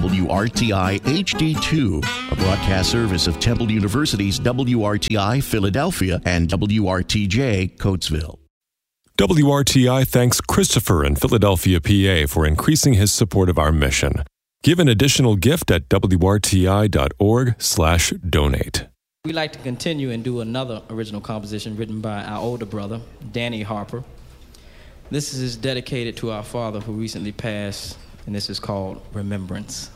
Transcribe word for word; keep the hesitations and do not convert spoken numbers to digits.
W R T I H D two, a broadcast service of Temple University's W R T I Philadelphia and W R T J Coatesville. W R T I thanks Christopher in Philadelphia, P A for increasing his support of our mission. Give an additional gift at W R T I dot org slash donate. We'd like to continue and do another original composition written by our older brother, Danny Harper. This is dedicated to our father who recently passed, and this is called Remembrance.